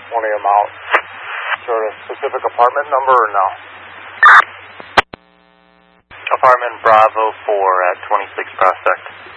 one of them out. Is there a specific apartment number or no? Apartment Bravo 4 at 26 Prospect.